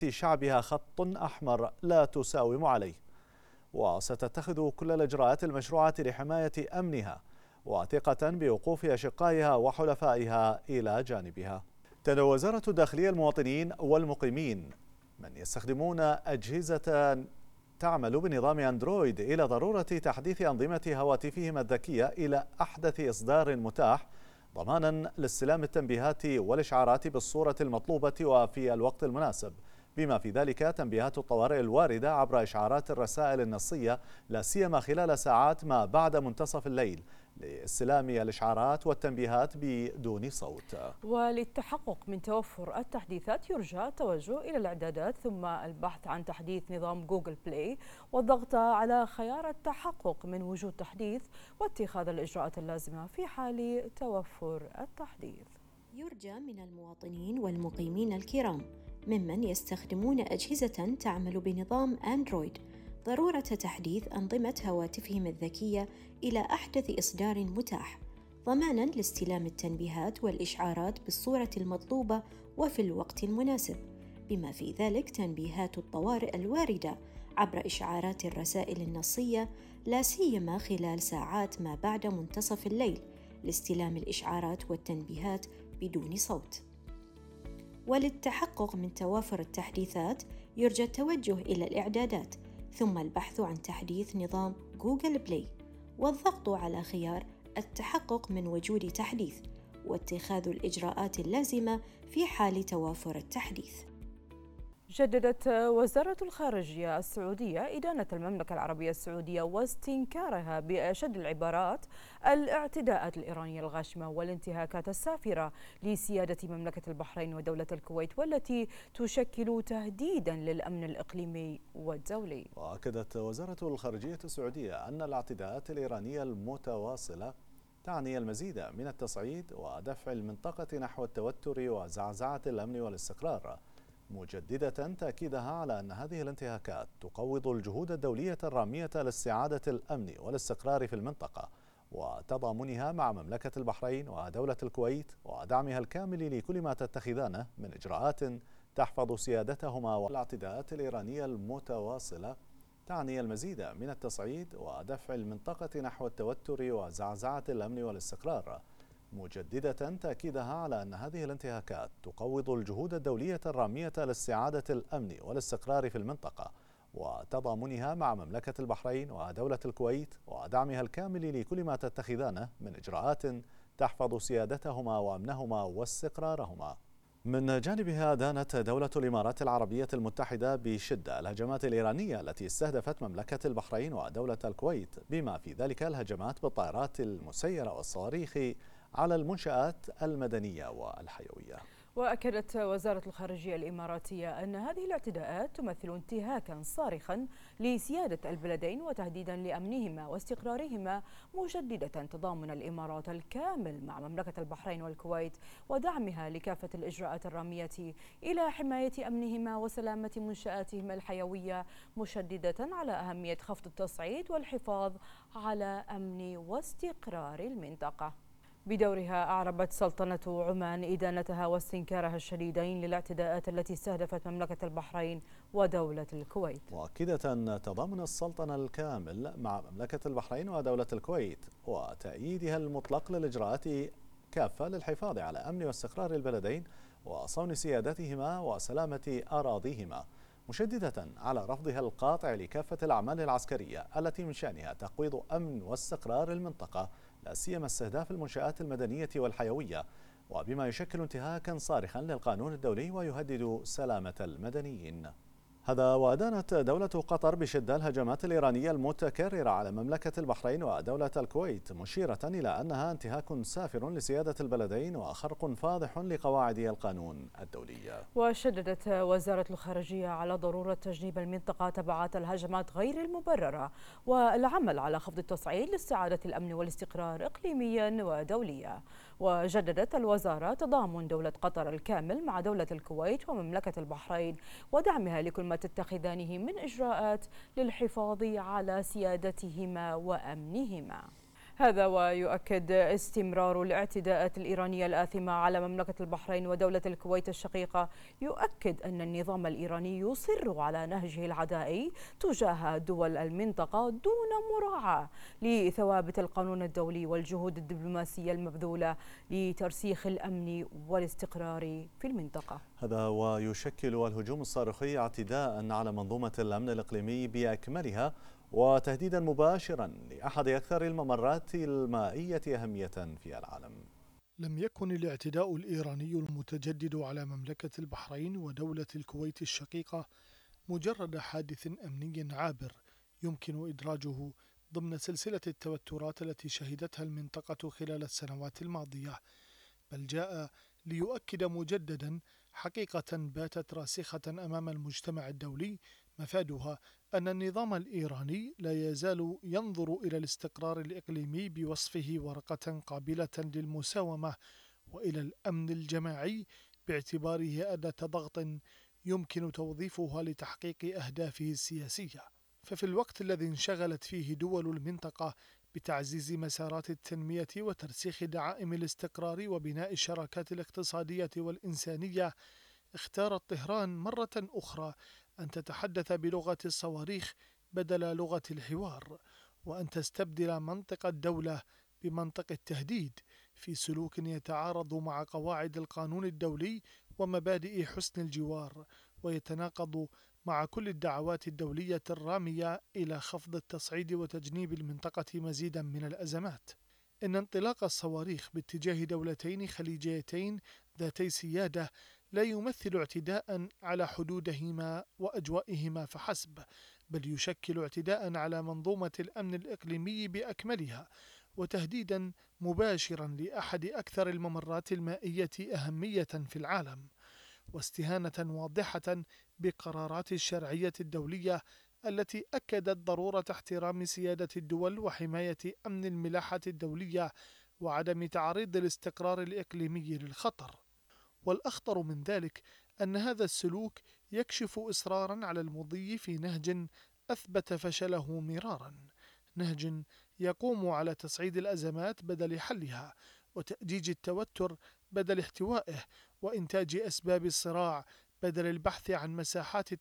شعبها خط أحمر لا تساوم عليه، وستتخذ كل الإجراءات المشروعة لحماية أمنها وثقة بوقوف أشقائها وحلفائها إلى جانبها. تدعو وزارة الداخلية المواطنين والمقيمين من يستخدمون أجهزة تعمل بنظام أندرويد إلى ضرورة تحديث أنظمة هواتفهم الذكية إلى أحدث إصدار متاح، ضمانا لاستلام التنبيهات والإشعارات بالصورة المطلوبة وفي الوقت المناسب، بما في ذلك تنبيهات الطوارئ الواردة عبر إشعارات الرسائل النصية، لا سيما خلال ساعات ما بعد منتصف الليل، لاستلام الإشعارات والتنبيهات بدون صوت. وللتحقق من توفر التحديثات يرجى التوجه إلى الإعدادات ثم البحث عن تحديث نظام جوجل بلاي والضغط على خيار التحقق من وجود تحديث واتخاذ الإجراءات اللازمة في حال توفر التحديث. يرجى من المواطنين والمقيمين الكرام ممن يستخدمون أجهزة تعمل بنظام أندرويد ضرورة تحديث أنظمة هواتفهم الذكية إلى أحدث إصدار متاح، ضماناً لاستلام التنبيهات والإشعارات بالصورة المطلوبة وفي الوقت المناسب، بما في ذلك تنبيهات الطوارئ الواردة عبر إشعارات الرسائل النصية، لا سيما خلال ساعات ما بعد منتصف الليل، لاستلام الإشعارات والتنبيهات بدون صوت. وللتحقق من توافر التحديثات يرجى التوجه إلى الإعدادات ثم البحث عن تحديث نظام جوجل بلاي والضغط على خيار التحقق من وجود تحديث واتخاذ الإجراءات اللازمة في حال توافر التحديث. جددت وزارة الخارجية السعودية إدانة المملكة العربية السعودية واستنكارها بأشد العبارات الاعتداءات الإيرانية الغاشمة والانتهاكات السافرة لسيادة مملكة البحرين ودولة الكويت، والتي تشكل تهديدا للأمن الإقليمي والدولي. وأكدت وزارة الخارجية السعودية أن الاعتداءات الإيرانية المتواصلة تعني المزيد من التصعيد ودفع المنطقة نحو التوتر وزعزعة الأمن والاستقرار، مجددة تأكيدها على أن هذه الانتهاكات تقوض الجهود الدولية الرامية لاستعادة الأمن والاستقرار في المنطقة وتضامنها مع مملكة البحرين ودولة الكويت ودعمها الكامل لكل ما تتخذانه من إجراءات تحفظ سيادتهما. والاعتداءات الإيرانية المتواصلة تعني المزيد من التصعيد ودفع المنطقة نحو التوتر وزعزعة الأمن والاستقرار، مجددة تأكيدها على أن هذه الانتهاكات تقوض الجهود الدولية الرامية لاستعادة الأمن والاستقرار في المنطقة وتضامنها مع مملكة البحرين ودولة الكويت ودعمها الكامل لكل ما تتخذانه من إجراءات تحفظ سيادتهما وأمنهما واستقرارهما. من جانبها أدانت دولة الإمارات العربية المتحدة بشدة الهجمات الإيرانية التي استهدفت مملكة البحرين ودولة الكويت، بما في ذلك الهجمات بالطائرات المسيرة والصواريخ على المنشآت المدنية والحيوية. وأكدت وزارة الخارجية الإماراتية أن هذه الاعتداءات تمثل انتهاكا صارخا لسيادة البلدين وتهديدا لأمنهما واستقرارهما، مجددة تضامن الإمارات الكامل مع مملكة البحرين والكويت ودعمها لكافة الإجراءات الرامية إلى حماية أمنهما وسلامة منشآتهما الحيوية، مشددة على أهمية خفض التصعيد والحفاظ على أمن واستقرار المنطقة. بدورها أعربت سلطنة عمان إدانتها واستنكارها الشديدين للاعتداءات التي استهدفت مملكة البحرين ودولة الكويت، مؤكدة تضامن السلطنة الكامل مع مملكة البحرين ودولة الكويت وتأييدها المطلق للإجراءات كافة للحفاظ على أمن واستقرار البلدين وصون سيادتهما وسلامة أراضيهما، مشددة على رفضها القاطع لكافة الأعمال العسكرية التي من شأنها تقويض أمن واستقرار المنطقة، لا سيما استهداف المنشآت المدنية والحيوية، وبما يشكل انتهاكا صارخا للقانون الدولي ويهدد سلامة المدنيين. هذا وأدانت دولة قطر بشدة الهجمات الإيرانية المتكررة على مملكة البحرين ودولة الكويت، مشيرة إلى أنها انتهاك سافر لسيادة البلدين وخرق فاضح لقواعد القانون الدولي. وشددت وزارة الخارجية على ضرورة تجنيب المنطقة تبعات الهجمات غير المبررة والعمل على خفض التصعيد لاستعادة الأمن والاستقرار إقليميا ودوليا. وجددت الوزارة تضامن دولة قطر الكامل مع دولة الكويت ومملكة البحرين ودعمها لكل ما تتخذانه من إجراءات للحفاظ على سيادتهما وأمنهما. هذا ويؤكد استمرار الاعتداءات الإيرانية الآثمة على مملكة البحرين ودولة الكويت الشقيقة يؤكد أن النظام الإيراني يصر على نهجه العدائي تجاه دول المنطقة دون مراعاة لثوابت القانون الدولي والجهود الدبلوماسية المبذولة لترسيخ الأمن والاستقرار في المنطقة. هذا ويشكل الهجوم الصاروخي اعتداء على منظومة الأمن الإقليمي بأكملها وتهديدا مباشرا لأحد أكثر الممرات المائية أهمية في العالم. لم يكن الاعتداء الإيراني المتجدد على مملكة البحرين ودولة الكويت الشقيقة مجرد حادث أمني عابر يمكن إدراجه ضمن سلسلة التوترات التي شهدتها المنطقة خلال السنوات الماضية، بل جاء ليؤكد مجددا حقيقة باتت راسخة أمام المجتمع الدولي، مفادها أن النظام الإيراني لا يزال ينظر إلى الاستقرار الإقليمي بوصفه ورقة قابلة للمساومة، وإلى الأمن الجماعي باعتباره أداة ضغط يمكن توظيفها لتحقيق أهدافه السياسية. ففي الوقت الذي انشغلت فيه دول المنطقة بتعزيز مسارات التنمية وترسيخ دعائم الاستقرار وبناء الشراكات الاقتصادية والإنسانية، اختارت طهران مرة أخرى أن تتحدث بلغة الصواريخ بدل لغة الحوار، وأن تستبدل منطق الدولة بمنطق التهديد في سلوك يتعارض مع قواعد القانون الدولي ومبادئ حسن الجوار، ويتناقض مع كل الدعوات الدولية الرامية إلى خفض التصعيد وتجنيب المنطقة مزيدا من الأزمات. إن انطلاق الصواريخ باتجاه دولتين خليجيتين ذاتي سيادة لا يمثل اعتداء على حدودهما وأجوائهما فحسب، بل يشكل اعتداء على منظومة الأمن الإقليمي بأكملها، وتهديدا مباشرا لأحد أكثر الممرات المائية أهمية في العالم، واستهانة واضحة بقرارات الشرعية الدولية التي أكدت ضرورة احترام سيادة الدول وحماية أمن الملاحة الدولية وعدم تعريض الاستقرار الإقليمي للخطر. والأخطر من ذلك أن هذا السلوك يكشف إصرارا على المضي في نهج أثبت فشله مرارا، نهج يقوم على تصعيد الأزمات بدل حلها، وتأجيج التوتر بدل احتوائه، وإنتاج أسباب الصراع بدل البحث عن مساحات